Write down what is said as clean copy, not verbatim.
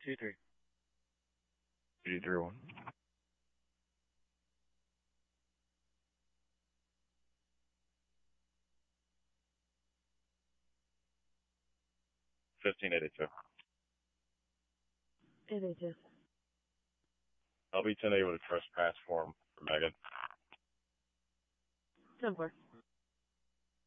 223. 331. 1582. 882. LB 10A with a trespass form for Megan. 10-4.